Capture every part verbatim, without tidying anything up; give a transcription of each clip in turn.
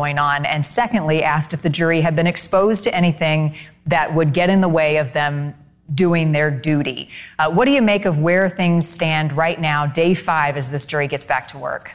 going on? And secondly, asked if the jury had been exposed to anything that would get in the way of them doing their duty. Uh, what do you make of where things stand right now, day five, as this jury gets back to work?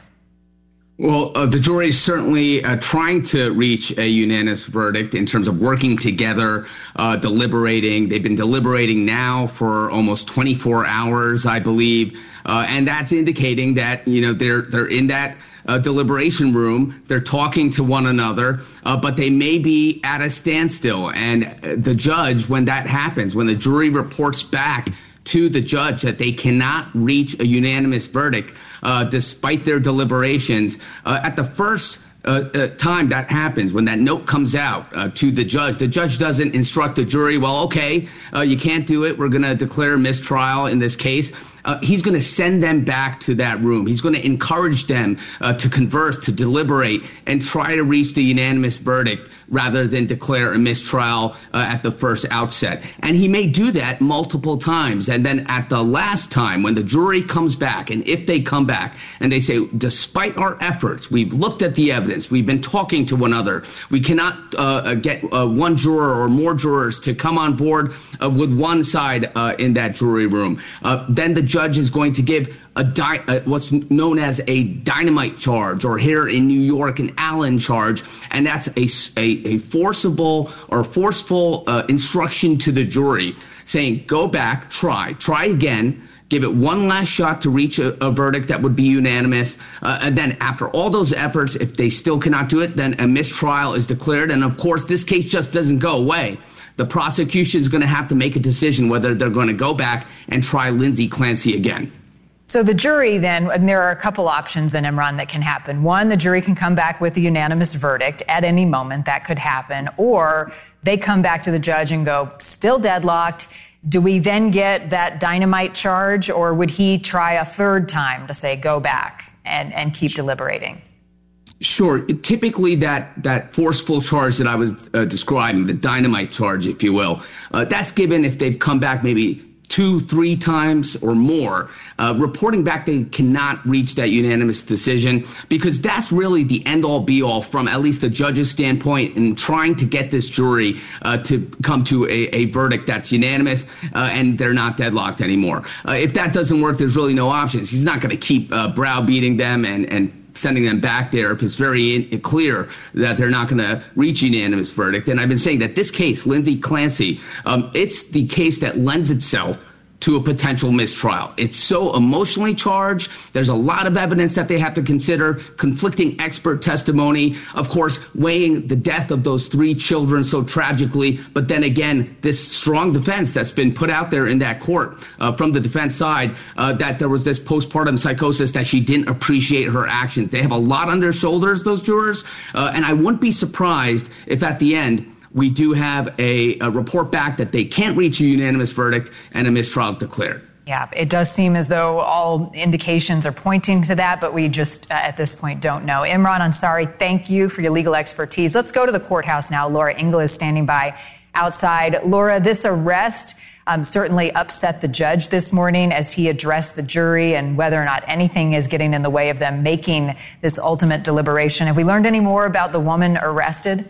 Well, uh, the jury is certainly uh, trying to reach a unanimous verdict in terms of working together, uh, deliberating. They've been deliberating now for almost twenty-four hours, I believe, uh, and that's indicating that, you know, they're they're in that uh, deliberation room. They're talking to one another, uh, but they may be at a standstill. And uh, the judge, when that happens, when the jury reports back to the judge that they cannot reach a unanimous verdict, uh, despite their deliberations, uh, at the first uh, uh, time that happens, when that note comes out uh, to the judge, the judge doesn't instruct the jury, well, okay, uh, you can't do it. We're going to declare a mistrial in this case. Uh, he's going to send them back to that room. He's going to encourage them uh, to converse, to deliberate, and try to reach the unanimous verdict rather than declare a mistrial uh, at the first outset. And he may do that multiple times. And then at the last time, when the jury comes back, and if they come back and they say, despite our efforts, we've looked at the evidence, we've been talking to one another, we cannot uh, get uh, one juror or more jurors to come on board uh, with one side uh, in that jury room, uh, then the judge is going to give a di- uh, what's known as a dynamite charge, or here in New York, an Allen charge, and that's a, a, a forcible or forceful uh, instruction to the jury saying, go back, try, try again, give it one last shot to reach a, a verdict that would be unanimous. Uh, and then after all those efforts, if they still cannot do it, then a mistrial is declared. And of course, this case just doesn't go away. The prosecution is going to have to make a decision whether they're going to go back and try Lindsay Clancy again. So the jury then, and there are a couple options then, Imran, that can happen. One, the jury can come back with a unanimous verdict at any moment. That could happen. Or they come back to the judge and go, still deadlocked. Do we then get that dynamite charge, or would he try a third time to say, go back and, and keep deliberating? Sure. Typically, that, that forceful charge that I was uh, describing, the dynamite charge, if you will, uh, that's given if they've come back maybe two, three times or more, uh, reporting back they cannot reach that unanimous decision, because that's really the end-all, be-all from at least the judge's standpoint in trying to get this jury uh, to come to a, a verdict that's unanimous uh, and they're not deadlocked anymore. Uh, if that doesn't work, there's really no options. He's not going to keep uh, browbeating them and, and sending them back there if it's very in, clear that they're not going to reach a unanimous verdict. And I've been saying that this case, Lindsay Clancy, um, it's the case that lends itself to a potential mistrial. It's so emotionally charged. There's a lot of evidence that they have to consider, conflicting expert testimony, of course, weighing the death of those three children so tragically. But then again, this strong defense that's been put out there in that court uh, from the defense side, uh, that there was this postpartum psychosis, that she didn't appreciate her actions. They have a lot on their shoulders, those jurors. Uh, and I wouldn't be surprised if at the end, we do have a, a report back that they can't reach a unanimous verdict and a mistrial is declared. Yeah, it does seem as though all indications are pointing to that, but we just, uh, at this point, don't know. Imran Ansari, thank you for your legal expertise. Let's go to the courthouse now. Laura Ingle is standing by outside. Laura, this arrest um, certainly upset the judge this morning as he addressed the jury and whether or not anything is getting in the way of them making this ultimate deliberation. Have we learned any more about the woman arrested?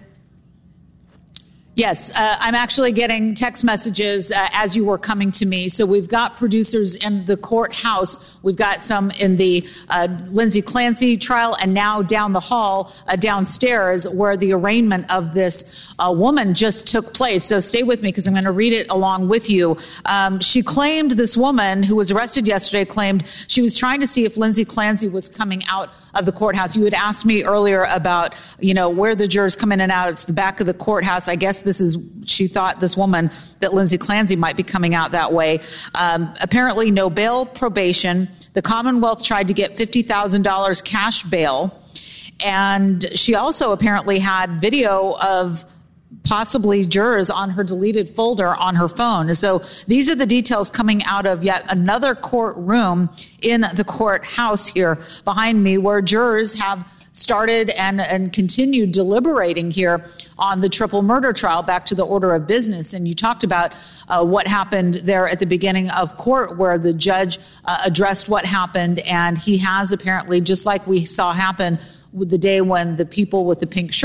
Yes, uh, I'm actually getting text messages uh, as you were coming to me. So we've got producers in the courthouse. We've got some in the uh, Lindsay Clancy trial, and now down the hall, uh, downstairs, where the arraignment of this uh, woman just took place. So stay with me because I'm going to read it along with you. Um, she claimed, this woman who was arrested yesterday claimed she was trying to see if Lindsay Clancy was coming out of the courthouse. You had asked me earlier about, you know, where the jurors come in and out. It's the back of the courthouse. I guess this is, she thought, this woman, that Lindsay Clancy might be coming out that way. Um, apparently no bail, probation. The Commonwealth tried to get fifty thousand dollars cash bail. And she also apparently had video of possibly jurors on her deleted folder on her phone. So these are the details coming out of yet another courtroom in the courthouse here behind me, where jurors have started and, and continued deliberating here on the triple murder trial, back to the order of business. And you talked about uh, what happened there at the beginning of court, where the judge uh, addressed what happened. And he has apparently, just like we saw happen with the day when the people with the pink shirts